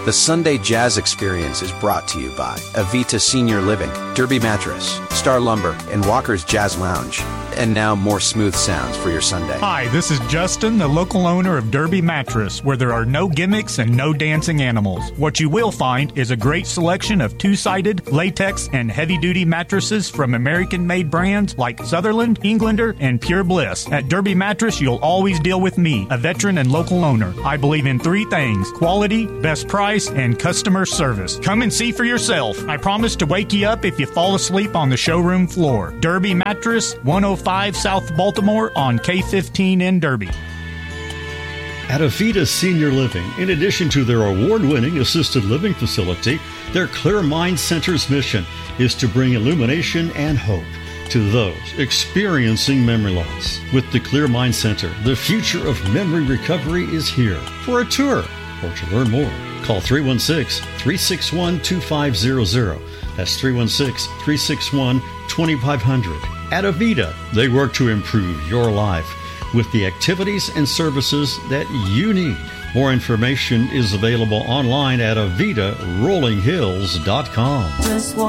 The Sunday Jazz Experience is brought to you by Avita Senior Living, Derby Mattress, Star Lumber, and Walker's Jazz Lounge. And now more smooth sounds for your Sunday. Hi, this is Justin, the local owner of Derby Mattress, where there are no gimmicks and no dancing animals. What you will find is a great selection of two-sided, latex, and heavy-duty mattresses from American-made brands like Sutherland, Englander, and Pure Bliss. At Derby Mattress, you'll always deal with me, a veteran and local owner. I believe in three things: quality, best price, and customer service. Come and see for yourself. I promise to wake you up if you fall asleep on the showroom floor. Derby Mattress, 105 South Baltimore on K15 in Derby. At Avita Senior Living, in addition to their award-winning assisted living facility, their Clear Mind Center's mission is to bring illumination and hope to those experiencing memory loss. With the Clear Mind Center, the future of memory recovery is here. For a tour or to learn more, call 316-361-2500. That's 316-361-2500. At Avita, they work to improve your life with the activities and services that you need. More information is available online at AvitaRollingHills.com.